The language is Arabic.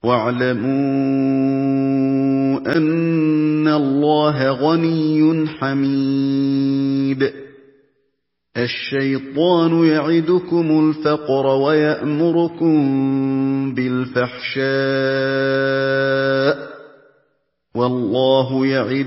وَاعْلَمُوا أَنَّ اللَّهَ غَنِيٌّ حَمِيدٌ. الشَّيْطَانُ يَعِدُكُمُ الْفَقْرَ وَيَأْمُرُكُم بِالْفَحْشَاءِ ۖ وَاللَّهُ يَعِدُكُم